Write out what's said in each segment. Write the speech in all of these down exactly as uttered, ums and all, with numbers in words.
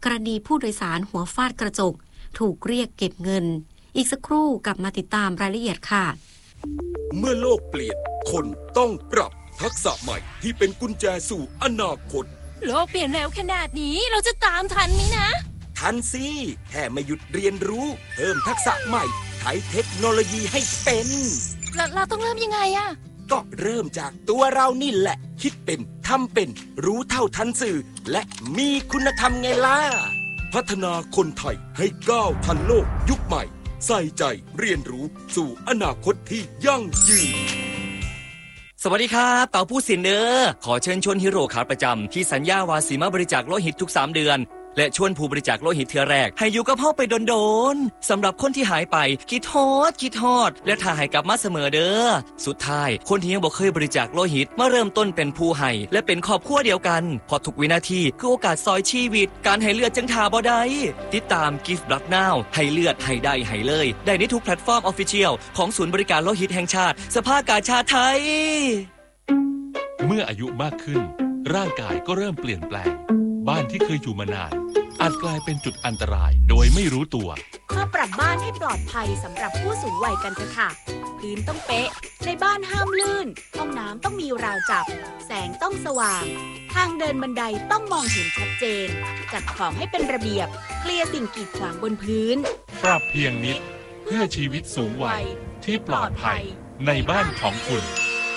กรณีผู้โดยสารหัวฟาดกระจกถูกเรียกเก็บเงินอีกสักครู่กลับมาติดตามรายละเอียดค่ะเมื่อโลกเปลี่ยนคนต้องปรับทักษะใหม่ที่เป็นกุญแจสู่อนาคตโลกเปลี่ยนแล้วขนาดนี้เราจะตามทันไหมนะทันสิแค่ไม่หยุดเรียนรู้เพิ่มทักษะใหม่ใช้เทคโนโลยีให้เป็นเราเราต้องเริ่มยังไงอะก็เริ่มจากตัวเรานี่แหละคิดเป็นทำเป็นรู้เท่าทันสื่อและมีคุณธรรมไงล่ะพัฒนาคนไทยให้ก้าวทันโลกยุคใหม่ใส่ใจเรียนรู้สู่อนาคตที่ยั่งยืนสวัสดีครับเต่าผู้สินเนอร์ขอเชิญชวนฮีโร่ขาประจำที่สัญญาวาสีมาบริจาคโลหิตทุกสามเดือนและชวนผู้บริจาคโลหิตเทื่อแรกให้อยู่กับเฮาไปโดนๆสำหรับคนที่หายไปคิดฮอดคิดฮอดและถ้าให้กลับมาเสมอเด้อสุดท้ายคนที่ยังบ่เคยบริจาคโลหิตมาเริ่มต้นเป็นผู้ให้และเป็นครอบครัวเดียวกันเพราะทุกวินาทีคือโอกาสซอยชีวิตการให้เลือดจังท่าบ่ได้ติดตาม Give Blood Now ให้เลือดให้ได้ให้เลยได้ในทุกแพลตฟอร์ม Official ของศูนย์บริการโลหิตแห่งชาติสภากาชาดไทยเมื่ออายุมากขึ้นร่างกายก็เริ่มเปลี่ยนแปลงบ้านที่เคยอยู่มานานอาจกลายเป็นจุดอันตรายโดยไม่รู้ตัวมาปรับบ้านให้ปลอดภัยสำหรับผู้สูงวัยกันเถอะค่ะพื้นต้องเป๊ะในบ้านห้ามลื่นห้องน้ำต้องมีราวจับแสงต้องสว่างทางเดินบันไดต้องมองเห็นชัดเจนจัดของให้เป็นระเบียบเคลียร์สิ่งกีดขวางบนพื้นปรับเพียงนิดเพื่อชีวิตสูงวัยที่ปลอดภัยในบ้านของคุณ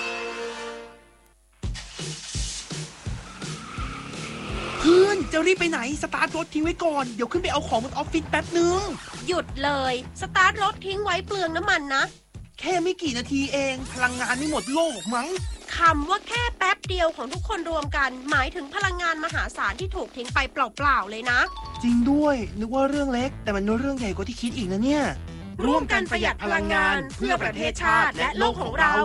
เพื่อนจะรีบไปไหนสตาร์ทรถทิ้งไว้ก่อนเดี๋ยวขึ้นไปเอาของบนออฟฟิศแป๊บนึงหยุดเลยสตาร์ทรถทิ้งไว้เปลืองน้ำมันนะแค่ไม่กี่นาทีเองพลังงานไม่หมดโลกมั้งคำว่าแค่แป๊บเดียวของทุกคนรวมกันหมายถึงพลังงานมหาศาลที่ถูกทิ้งไปเปล่าๆเลยนะจริงด้วยนึกว่าเรื่องเล็กแต่มันเรื่องใหญ่กว่าที่คิดอีกนะเนี่ยร่วมกันประหยัดพลังงานเพื่อประเทศชาติและโลกของเรา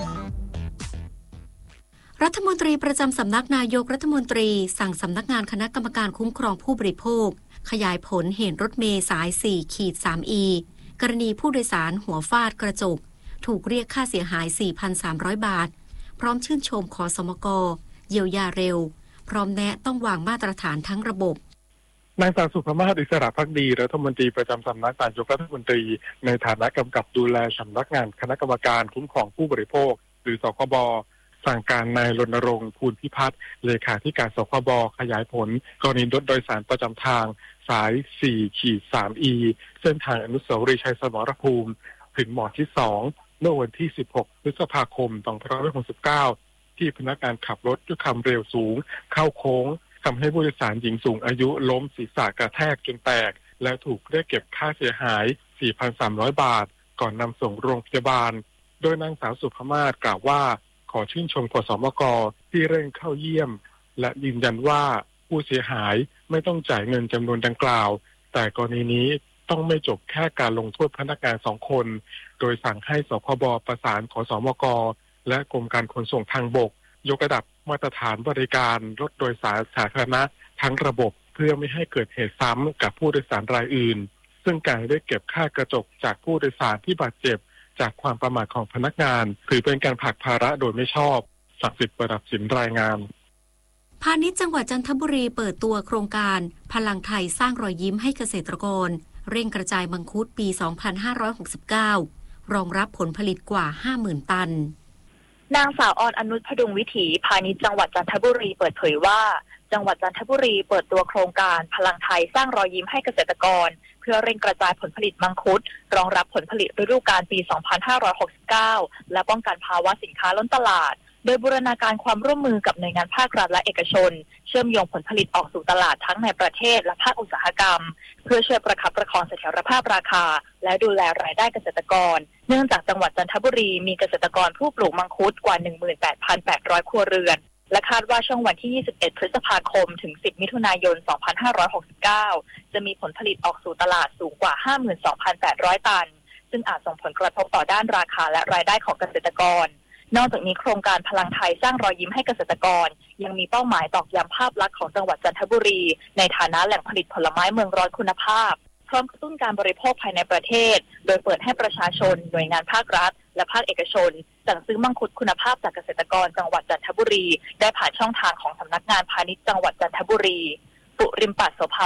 รัฐมนตรีประจำสำนักนายกรัฐมนตรีสั่งสำนักงานคณะกรรมการคุ้มครองผู้บริโภคขยายผลเหตุรถเมล์สาย สี่ สาม อี กรณีผู้โดยสารหัวฟาดกระจกถูกเรียกค่าเสียหาย สี่พันสามร้อย บาทพร้อมชื่นชมขสมกเยียวยาเร็วพร้อมแนะต้องวางมาตรฐานทั้งระบบนางสาวสุภมาศ อิสระภักดีรัฐมนตรีประจำสำนักนายกรัฐมนตรีในฐานะกำกับดูแลสำนักงานคณะกรรมการคุ้มครองผู้บริโภคหรือสคบสั่งการนายรณรงค์ภูลพิพัฒน์เลขาธิการสคบขยายผลกรณีรถโดยสารประจำทางสาย สี่ สาม อี เส้นทางอนุสาวรีย์ชัยสมรภูมิถึงหมอที่สองเมื่อวันที่สิบหกพฤษภาคมสองพันห้าร้อยหกสิบเก้าที่พนักงานขับรถด้วยความเร็วสูงเข้าโค้งทำให้ผู้โดยสารหญิงสูงอายุล้มศีรษะกระแทกจนแตกและถูกเรียกเก็บค่าเสียหาย สี่พันสามร้อย บาทก่อนนำส่งโรงพยาบาลโดยนางสาวสุภมาศกล่าวว่าขอชื่นชมขสมกที่เร่งเข้าเยี่ยมและยืนยันว่าผู้เสียหายไม่ต้องจ่ายเงินจำนวนดังกล่าวแต่กรณีนี้ต้องไม่จบแค่การลงโทษพนักงานสองคนโดยสั่งให้สคบประสานขสมกและกรมการขนส่งทางบกยกระดับมาตรฐานบริการรถโดยสารสาธารณะทั้งระบบเพื่อไม่ให้เกิดเหตุซ้ำกับผู้โดยสารรายอื่นซึ่งการได้เก็บค่ากระจกจากผู้โดยสารที่บาดเจ็บจากความประมาทของพนักงานถือเป็นการผลักภาระโดยไม่ชอบศักดิ์สิทธิ์ประดับสินรายงานพาณิชย์จังหวัดจันทบุรีเปิดตัวโครงการพลังไทยสร้างรอยยิ้มให้เกษตรกรเร่งกระจายมังคุดปี สองพันห้าร้อยหกสิบเก้ารองรับผลผลิตกว่า ห้าหมื่น ตันนางสาวออนอนุชพดุงวิถีพาณิชย์จังหวัดจันทบุรีเปิดเผยว่าจังหวัดจันทบุรีเปิดตัวโครงการพลังไทยสร้างรอยยิ้มให้เกษตรกรเพื่อเร่งกระจายผลผลิตมังคุดรองรับผลผลิตฤดูกาลปี สองพันห้าร้อยหกสิบเก้า และป้องกันภาวะสินค้าล้นตลาดโดยบูรณาการความร่วมมือกับหน่วยงานภาครัฐและเอกชนเชื่อมโยงผลผลิตออกสู่ตลาดทั้งในประเทศและภาคอุตสาหกรรมเพื่อช่วยประคับประคองเสถียรภาพราคาและดูแลรายได้เกษตรกรเนื่องจากจังหวัดจันทบุรีมีเกษตรกรผู้ปลูกมังคุดกว่า หนึ่งหมื่นแปดพันแปดร้อย ครัวเรือนและคาดว่าช่วงวันที่ยี่สิบเอ็ดพฤษภาคมถึงสิบมิถุนายนสองพันห้าร้อยหกสิบเก้าจะมีผลผลิตออกสู่ตลาดสูงกว่า ห้าหมื่นสองพันแปดร้อย ตันซึ่งอาจส่งผลกระทบต่อด้านราคาและรายได้ของเกษตรกรนอกจากนี้โครงการพลังไทยสร้างรอยยิ้มให้เกษตรกรยังมีเป้าหมายตอกย้ำภาพลักษณ์ของจังหวัดจันทบุรีในฐานะแหล่งผลิตผลไม้เมืองร้อนคุณภาพพร้อมกระตุ้นการบริโภคภายในประเทศโดยเปิดให้ประชาชนหน่วยงานภาครัฐและภาคเอกชนสั่งซื้อมังคุดคุณภาพจากเกษตรกรจังหวัดจันทบุรีได้ผ่านช่องทางของสำนักงานพาณิชย์จังหวัดจันทบุรีปุริมปัสโสภา